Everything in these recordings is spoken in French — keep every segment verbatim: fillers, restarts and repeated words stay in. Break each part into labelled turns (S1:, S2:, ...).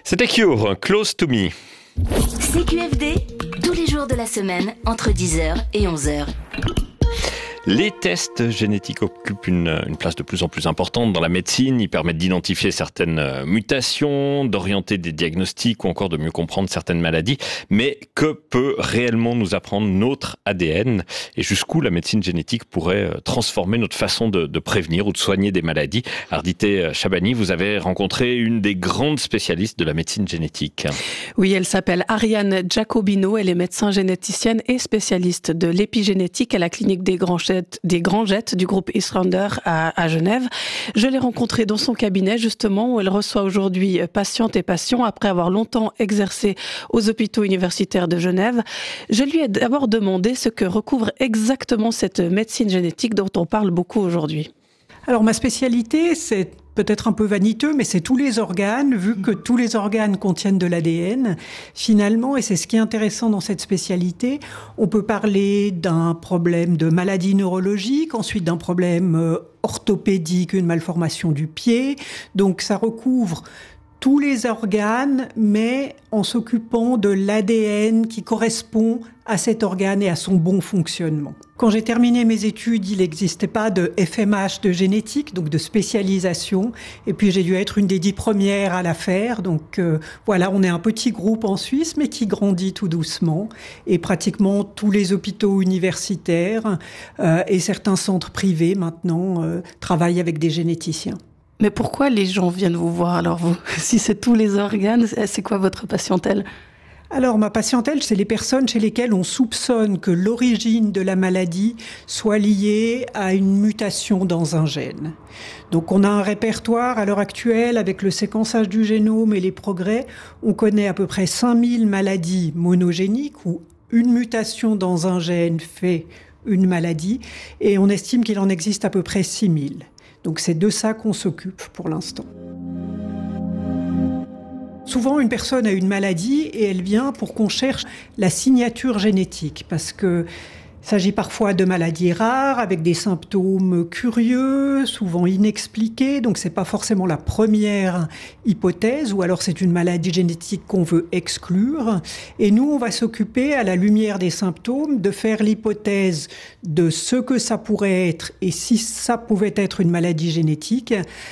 S1: C'était Cure, Close to Me.
S2: C Q F D, tous les jours de la semaine, entre dix heures et onze heures.
S1: Les tests génétiques occupent une, une place de plus en plus importante dans la médecine. Ils permettent d'identifier certaines mutations, d'orienter des diagnostics ou encore de mieux comprendre certaines maladies. Mais que peut réellement nous apprendre notre A D N et jusqu'où la médecine génétique pourrait transformer notre façon de, de prévenir ou de soigner des maladies? Ardité Chabani, vous avez rencontré une des grandes spécialistes de la médecine génétique.
S3: Oui, elle s'appelle Ariane Giacobino. Elle est médecin généticienne et spécialiste de l'épigénétique à la clinique des Grands des Grands Jets du groupe Eastlander à, à Genève. Je l'ai rencontrée dans son cabinet, justement, où elle reçoit aujourd'hui patientes et patients après avoir longtemps exercé aux hôpitaux universitaires de Genève. Je lui ai d'abord demandé ce que recouvre exactement cette médecine génétique dont on parle beaucoup aujourd'hui.
S4: Alors, ma spécialité, c'est peut-être un peu vaniteux, mais c'est tous les organes, vu que tous les organes contiennent de l'A D N. Finalement, et c'est ce qui est intéressant dans cette spécialité, on peut parler d'un problème de maladie neurologique, ensuite d'un problème orthopédique, une malformation du pied. Donc, ça recouvre tous les organes, mais en s'occupant de l'A D N qui correspond à cet organe et à son bon fonctionnement. Quand j'ai terminé mes études, il n'existait pas de F M H de génétique, donc de spécialisation. Et puis j'ai dû être une des dix premières à la faire. Donc euh, voilà, on est un petit groupe en Suisse, mais qui grandit tout doucement. Et pratiquement tous les hôpitaux universitaires euh, et certains centres privés maintenant euh, travaillent avec des généticiens.
S3: Mais pourquoi les gens viennent vous voir alors vous? Si c'est tous les organes, c'est quoi votre patientèle?
S4: Alors, ma patientèle, c'est les personnes chez lesquelles on soupçonne que l'origine de la maladie soit liée à une mutation dans un gène. Donc, on a un répertoire à l'heure actuelle avec le séquençage du génome et les progrès. On connaît à peu près cinq mille maladies monogéniques où une mutation dans un gène fait une maladie et on estime qu'il en existe à peu près six mille. Donc, c'est de ça qu'on s'occupe pour l'instant. Souvent, une personne a une maladie et elle vient pour qu'on cherche la signature génétique parce que il s'agit parfois de maladies rares avec des symptômes curieux, souvent inexpliqués. Donc, c'est pas forcément la première hypothèse ou alors c'est une maladie génétique qu'on veut exclure. Et nous, on va s'occuper, à la lumière des symptômes, de faire l'hypothèse de ce que ça pourrait être et si ça pouvait être une maladie génétique,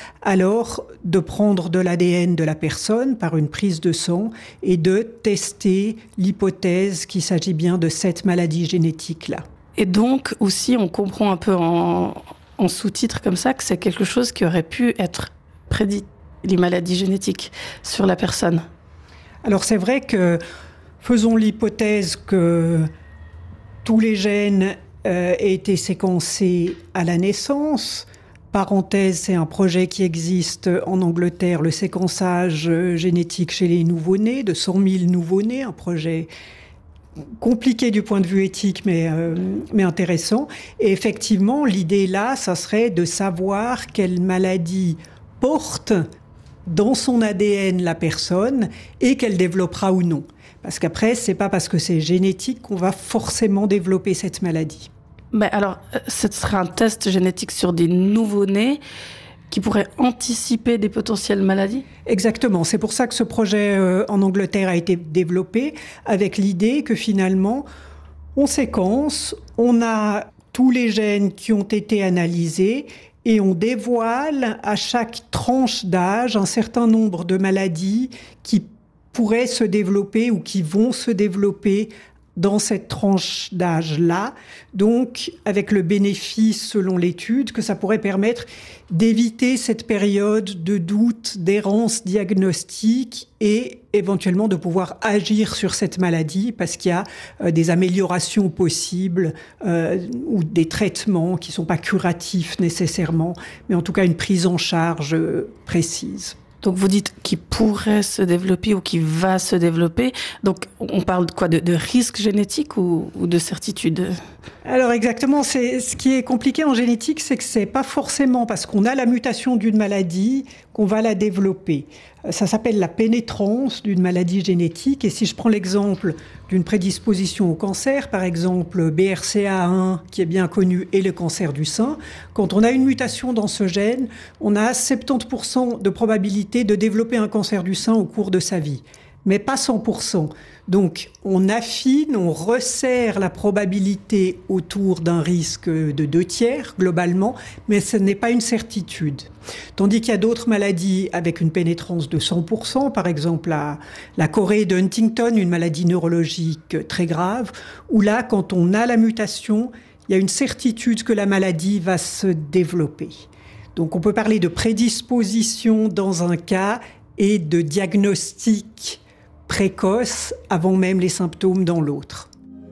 S4: alors de prendre de l'A D N de la personne par une prise de sang et de tester l'hypothèse qu'il s'agit bien de cette maladie génétique-là.
S3: Et donc aussi, on comprend un peu en, en sous-titre comme ça que c'est quelque chose qui aurait pu être prédit, les maladies génétiques, sur la personne.
S4: Alors c'est vrai que faisons l'hypothèse que tous les gènes euh, aient été séquencés à la naissance. Parenthèse, c'est un projet qui existe en Angleterre, le séquençage génétique chez les nouveau-nés, de cent mille nouveau-nés, un projet compliqué du point de vue éthique, mais, euh, mais intéressant. Et effectivement, l'idée là, ça serait de savoir quelle maladie porte dans son A D N la personne et qu'elle développera ou non. Parce qu'après, c'est pas parce que c'est génétique qu'on va forcément développer cette maladie.
S3: Mais alors, ce serait un test génétique sur des nouveau-nés qui pourrait anticiper des potentielles maladies?
S4: Exactement. C'est pour ça que ce projet euh, en Angleterre a été développé avec l'idée que finalement, on séquence, on a tous les gènes qui ont été analysés et on dévoile à chaque tranche d'âge un certain nombre de maladies qui pourraient se développer ou qui vont se développer dans cette tranche d'âge-là, donc avec le bénéfice, selon l'étude, que ça pourrait permettre d'éviter cette période de doute, d'errance diagnostique et éventuellement de pouvoir agir sur cette maladie parce qu'il y a euh, des améliorations possibles euh, ou des traitements qui ne sont pas curatifs nécessairement, mais en tout cas une prise en charge euh, précise.
S3: Donc vous dites qu'il pourrait se développer ou qu'il va se développer. Donc on parle de quoi, de, de risque génétique ou, ou de certitude?
S4: Alors exactement, c'est, ce qui est compliqué en génétique, c'est que c'est pas forcément parce qu'on a la mutation d'une maladie qu'on va la développer. Ça s'appelle la pénétrance d'une maladie génétique. Et si je prends l'exemple d'une prédisposition au cancer, par exemple B R C A un, qui est bien connu, et le cancer du sein, quand on a une mutation dans ce gène, on a soixante-dix pour cent de probabilité de développer un cancer du sein au cours de sa vie. Mais pas cent pour cent. Donc, on affine, on resserre la probabilité autour d'un risque de deux tiers, globalement, mais ce n'est pas une certitude. Tandis qu'il y a d'autres maladies avec une pénétrance de cent pour cent, par exemple la, la chorée de Huntington, une maladie neurologique très grave, où là, quand on a la mutation, il y a une certitude que la maladie va se développer. Donc, on peut parler de prédisposition dans un cas et de diagnostic précoce avant même les symptômes dans l'autre.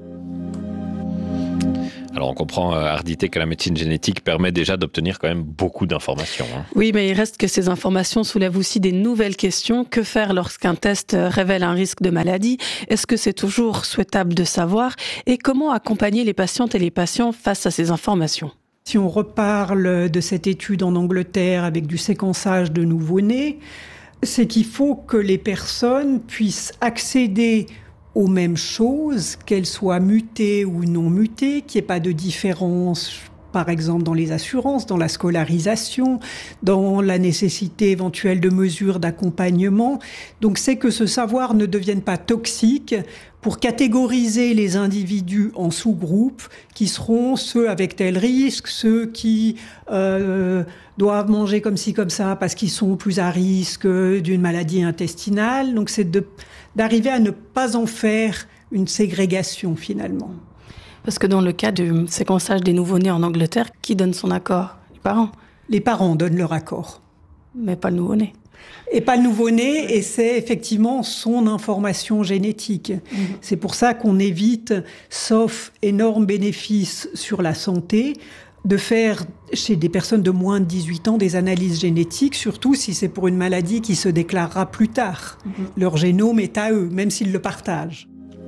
S1: Alors on comprend, euh, Ardité, que la médecine génétique permet déjà d'obtenir quand même beaucoup d'informations. Hein.
S3: Oui, mais il reste que ces informations soulèvent aussi des nouvelles questions. Que faire lorsqu'un test révèle un risque de maladie ? Est-ce que c'est toujours souhaitable de savoir ? Et comment accompagner les patientes et les patients face à ces informations ?
S4: Si on reparle de cette étude en Angleterre avec du séquençage de nouveau-nés, c'est qu'il faut que les personnes puissent accéder aux mêmes choses, qu'elles soient mutées ou non mutées, qu'il n'y ait pas de différence, par exemple dans les assurances, dans la scolarisation, dans la nécessité éventuelle de mesures d'accompagnement. Donc c'est que ce savoir ne devienne pas toxique pour catégoriser les individus en sous-groupes qui seront ceux avec tel risque, ceux qui euh, doivent manger comme ci, comme ça parce qu'ils sont plus à risque d'une maladie intestinale. Donc c'est de, d'arriver à ne pas en faire une ségrégation finalement.
S3: Parce que dans le cas du séquençage des nouveau-nés en Angleterre, qui donne son accord ? Les parents ?
S4: Les parents donnent leur accord.
S3: Mais pas le nouveau-né.
S4: Et pas le nouveau-né, et c'est effectivement son information génétique. Mmh. C'est pour ça qu'on évite, sauf énorme bénéfice sur la santé, de faire chez des personnes de moins de dix-huit ans des analyses génétiques, surtout si c'est pour une maladie qui se déclarera plus tard. Mmh. Leur génome est à eux, même s'ils le partagent.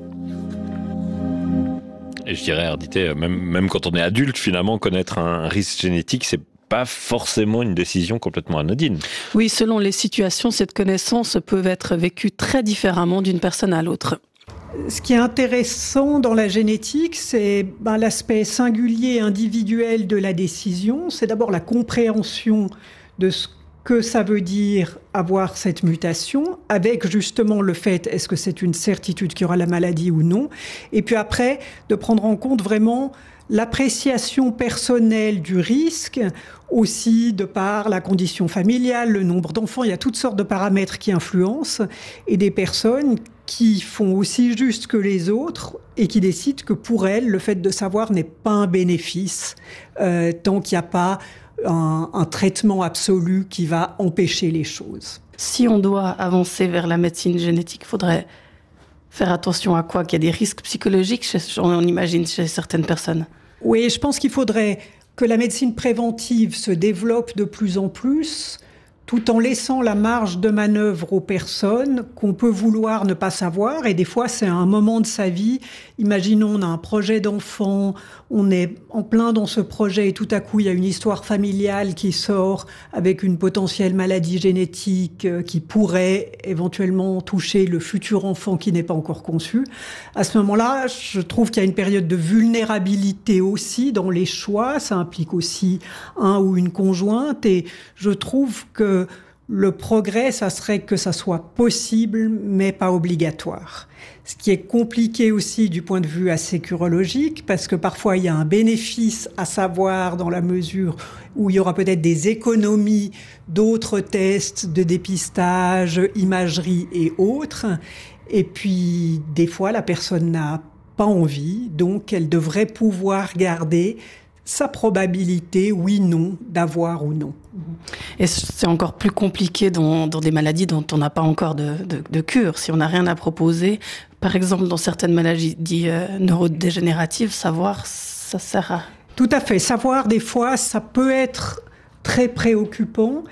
S1: Et je dirais, Ardité, même, même quand on est adulte, finalement, connaître un risque génétique, c'est pas forcément une décision complètement anodine.
S3: Oui, selon les situations, cette connaissance peut être vécue très différemment d'une personne à l'autre.
S4: Ce qui est intéressant dans la génétique, c'est ben, l'aspect singulier, individuel de la décision. C'est d'abord la compréhension de ce que ça veut dire avoir cette mutation, avec justement le fait, est-ce que c'est une certitude qu'il y aura la maladie ou non, et puis après, de prendre en compte vraiment l'appréciation personnelle du risque, aussi de par la condition familiale, le nombre d'enfants, il y a toutes sortes de paramètres qui influencent, et des personnes qui font aussi juste que les autres et qui décident que pour elles, le fait de savoir n'est pas un bénéfice, euh, tant qu'il n'y a pas un, un traitement absolu qui va empêcher les choses.
S3: Si on doit avancer vers la médecine génétique, il faudrait faire attention à quoi ? Qu'il y a des risques psychologiques, chez, on imagine, chez certaines personnes.
S4: Oui, je pense qu'il faudrait que la médecine préventive se développe de plus en plus, tout en laissant la marge de manœuvre aux personnes qu'on peut vouloir ne pas savoir. Et des fois, c'est à un moment de sa vie. Imaginons, on a un projet d'enfant, on est en plein dans ce projet et tout à coup, il y a une histoire familiale qui sort avec une potentielle maladie génétique qui pourrait éventuellement toucher le futur enfant qui n'est pas encore conçu. À ce moment-là, je trouve qu'il y a une période de vulnérabilité aussi dans les choix. Ça implique aussi un ou une conjointe. Et je trouve que le progrès, ça serait que ça soit possible, mais pas obligatoire. Ce qui est compliqué aussi du point de vue assécurologique, parce que parfois il y a un bénéfice à savoir dans la mesure où il y aura peut-être des économies d'autres tests de dépistage, imagerie et autres. Et puis, des fois, la personne n'a pas envie, donc elle devrait pouvoir garder sa probabilité, oui, non, d'avoir ou non.
S3: Et c'est encore plus compliqué dans, dans des maladies dont on n'a pas encore de, de, de cure. Si on n'a rien à proposer, par exemple, dans certaines maladies euh, neurodégénératives, savoir, ça sert à...
S4: Tout à fait. Savoir, des fois, ça peut être très préoccupant.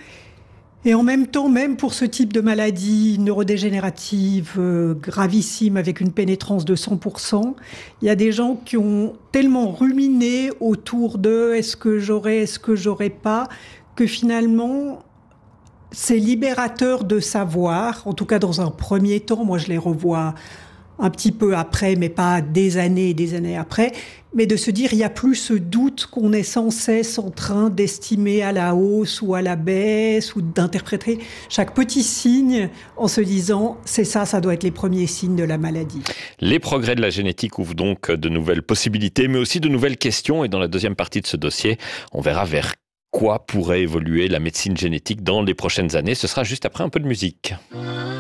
S4: Et en même temps, même pour ce type de maladie neurodégénérative euh, gravissime avec une pénétrance de cent pour cent, il y a des gens qui ont tellement ruminé autour de « est-ce que j'aurai, est-ce que j'aurai pas ?» que finalement, c'est libérateur de savoir, en tout cas dans un premier temps. Moi, je les revois un petit peu après, mais pas des années et des années après, mais de se dire, il n'y a plus ce doute qu'on est sans cesse en train d'estimer à la hausse ou à la baisse, ou d'interpréter chaque petit signe en se disant, c'est ça, ça doit être les premiers signes de la maladie.
S1: Les progrès de la génétique ouvrent donc de nouvelles possibilités, mais aussi de nouvelles questions, et dans la deuxième partie de ce dossier, on verra vers quoi pourrait évoluer la médecine génétique dans les prochaines années. Ce sera juste après un peu de musique.